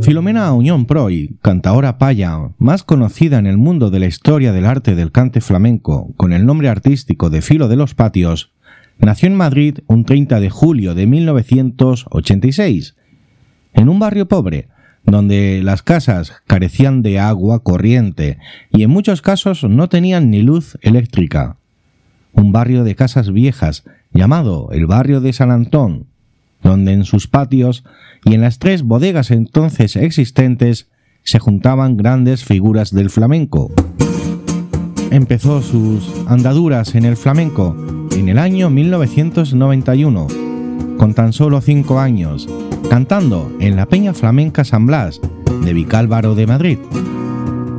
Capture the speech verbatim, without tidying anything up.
Filomena Auñón Proy, cantaora paya, más conocida en el mundo de la historia del arte del cante flamenco con el nombre artístico de Filo de los Patios, nació en Madrid un treinta de julio de mil novecientos ochenta y seis, en un barrio pobre, donde las casas carecían de agua corriente y en muchos casos no tenían ni luz eléctrica. Un barrio de casas viejas llamado el barrio de San Antón, donde en sus patios y en las tres bodegas entonces existentes se juntaban grandes figuras del flamenco. Empezó sus andaduras en el flamenco en el año mil novecientos noventa y uno, con tan solo cinco años, cantando en la Peña Flamenca San Blas de Vicálvaro de Madrid.